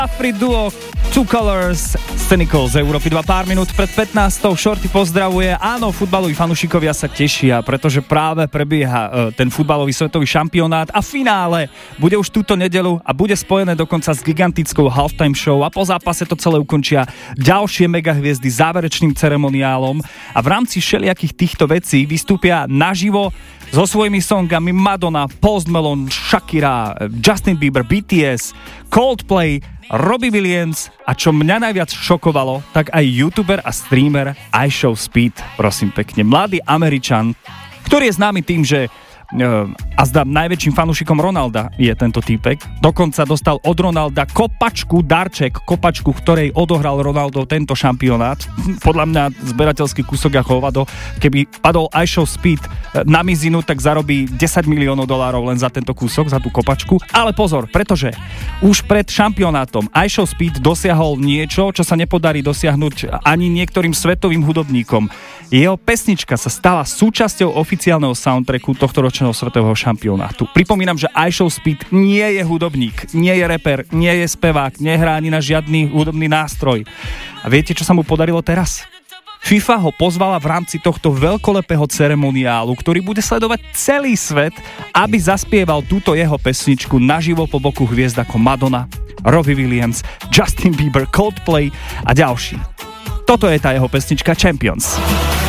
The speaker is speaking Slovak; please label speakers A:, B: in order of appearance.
A: Afri duo Two Colors, Cynical z Európy 2 pár minút pred 15. Shorty pozdravuje. Áno, futbaloví fanúšikovia sa tešia, pretože práve prebieha ten futbalový svetový šampionát a finále bude už túto nedeľu a bude spojené dokonca s gigantickou halftime show a po zápase to celé ukončia ďalšie megahviezdy záverečným ceremoniálom a v rámci všelijakých týchto vecí vystúpia naživo so svojimi songami Madonna, Post Malone, Shakira, Justin Bieber, BTS, Coldplay, Robbie Williams a čo mňa najviac šokovalo, tak aj youtuber a streamer iShowSpeed, prosím pekne, mladý Američan, ktorý je známy tým, že a zdá najväčším fanúšikom Ronalda je tento týpek. Dokonca dostal od Ronalda darček, kopačku, ktorej odohral Ronaldo tento šampionát. Podľa mňa zberateľský kúsok ako hovado. Keby padol iShowSpeed na mizinu, tak zarobí $10 miliónov len za tento kúsok, za tú kopačku. Ale pozor, pretože už pred šampionátom iShowSpeed dosiahol niečo, čo sa nepodarí dosiahnuť ani niektorým svetovým hudobníkom. Jeho pesnička sa stala súčasťou oficiálneho soundtracku tohto ročného svetového šampionátu. Pripomínam, že iShowSpeed nie je hudobník, nie je reper, nie je spevák, nehrá ani na žiadny hudobný nástroj. A viete, čo sa mu podarilo teraz? FIFA ho pozvala v rámci tohto veľkolepého ceremoniálu, ktorý bude sledovať celý svet, aby zaspieval túto jeho pesničku naživo po boku hviezd ako Madonna, Robbie Williams, Justin Bieber, Coldplay a ďalší. Toto je tá jeho pesnička Champions.